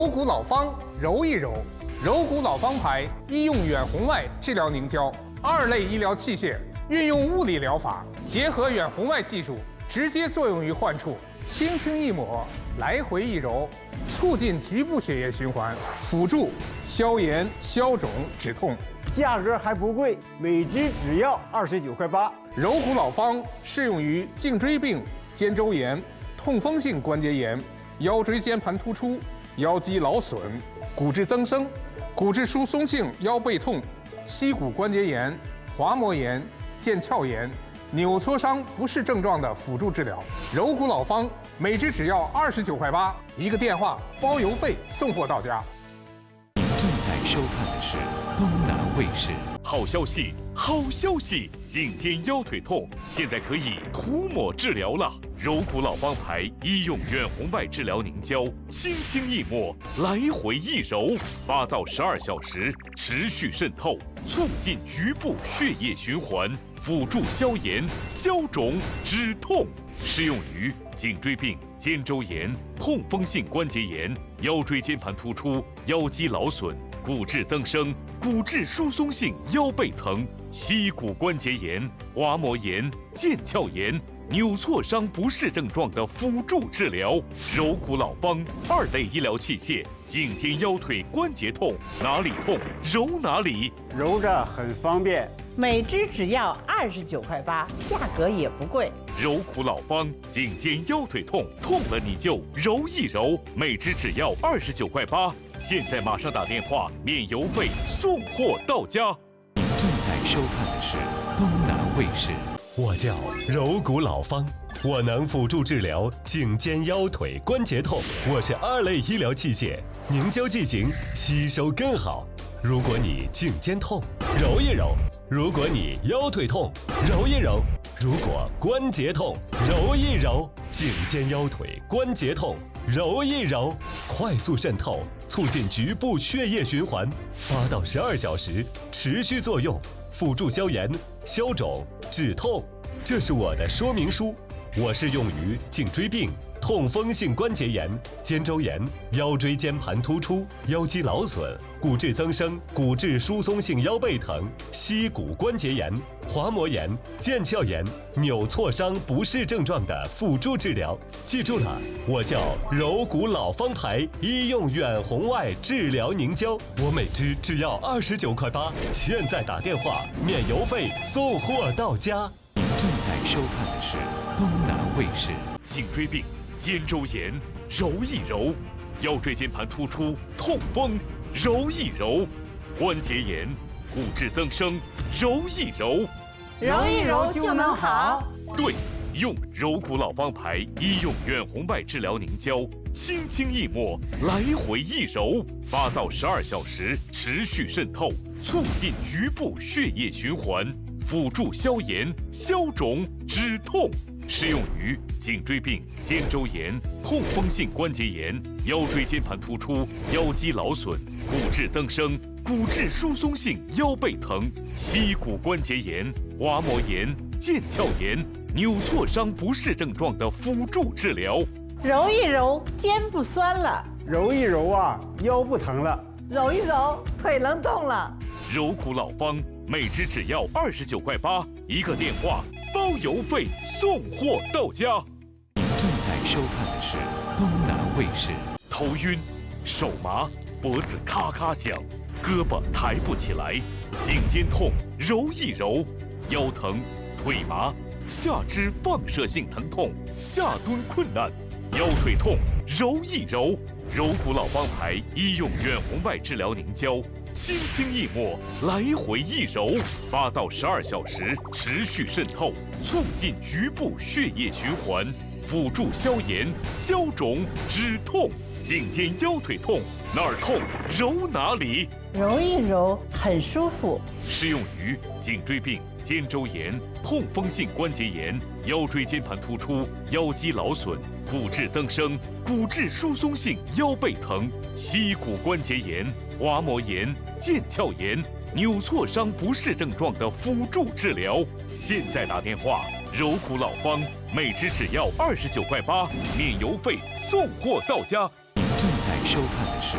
柔骨老方揉一揉，柔骨老方牌医用远红外治疗凝胶2类医疗器械，运用物理疗法，结合远红外技术，直接作用于患处，轻轻一抹，来回一揉，促进局部血液循环，辅助消炎、消肿、止痛。 价格还不贵，每支只要29块8。 柔骨老方适用于颈椎病、肩周炎、痛风性关节炎、腰椎间盘突出、腰肌劳损、骨质增生、骨质疏松性腰背痛、膝骨关节炎、滑膜炎、腱鞘炎、扭挫伤不适症状的辅助治疗。柔骨老方每支只要29块8，一个电话包邮费送货到家。 您正在收看的是东南卫视。 好消息，好消息！颈肩腰腿痛现在可以涂抹治疗了。柔骨老方牌医用远红外治疗凝胶，轻轻一抹，来回一揉，8到12小时持续渗透，促进局部血液循环，辅助消炎、消肿、止痛。适用于颈椎病、肩周炎、痛风性关节炎、腰椎间盘突出、腰肌劳损、骨质增生、骨质疏松性腰背疼、膝骨关节炎、滑膜炎、腱鞘炎、扭挫伤不适症状的辅助治疗。柔骨老方2类医疗器械，颈肩腰腿关节痛，哪里痛揉哪里， 揉着很方便。 每支只要29块8，价格也不贵。 柔骨老方颈肩腰腿痛，痛了你就揉一揉，每支只要29块8。现在马上打电话，免邮费送货到家。 您正在收看的是东南卫视。 我叫柔骨老方，我能辅助治疗颈肩腰腿关节痛。我是2类医疗器械，凝胶剂型吸收更好。如果你颈肩痛，揉一揉；如果你腰腿痛，揉一揉；如果关节痛，揉一揉。颈肩腰腿关节痛，揉一揉，快速渗透，促进局部血液循环，8到12小时持续作用，辅助消炎、消肿、止痛。这是我的说明书，我适用于颈椎病、痛风性关节炎、肩周炎、腰椎间盘突出、腰肌劳损、骨质增生、骨质疏松性腰背疼、膝骨关节炎、滑膜炎、腱鞘炎、扭挫伤不适症状的辅助治疗。记住了，我叫柔骨老方牌医用远红外治疗凝胶，我每支只要29块8，现在打电话，免邮费送货到家。 您正在收看的是东南卫视。 颈椎病、肩周炎揉一揉，腰椎间盘突出、痛风揉一揉，关节炎、骨质增生揉一揉， 揉一揉就能好。 对，用柔骨老方牌医用远红外治疗凝胶，轻轻一抹，来回一揉，8到12小时持续渗透，促进局部血液循环，辅助消炎、消肿、止痛。适用于颈椎病、肩周炎、痛风性关节炎、腰椎间盘突出、腰肌劳损、骨质增生、骨质疏松性腰背疼、膝骨关节炎、滑膜炎、腱鞘炎、扭挫伤不适症状的辅助治疗。 揉一揉，肩不酸了； 揉一揉啊，腰不疼了； 揉一揉，腿能动了。 柔骨老方每支只要29块8，一个电话包邮费送货到家。 您正在收看的是东南卫视。 头晕、手麻、脖子咔咔响，胳膊抬不起来，颈肩痛揉一揉，腰疼、腿麻、下肢放射性疼痛，下蹲困难，腰腿痛揉一揉。柔骨老方牌医用远红外治疗凝胶，轻轻一抹，来回一揉，8到12小时持续渗透，促进局部血液循环，辅助消炎、消肿、止痛。颈肩腰腿痛，哪儿痛揉哪里， 揉一揉很舒服。 适用于颈椎病、肩周炎、痛风性关节炎、腰椎间盘突出、腰肌劳损、骨质增生、骨质疏松性腰背疼、膝骨关节炎、滑膜炎、腱鞘炎、扭挫伤不适症状的辅助治疗。现在打电话，柔骨老方每支只要29块8，免邮费送货到家。 您正在收看的是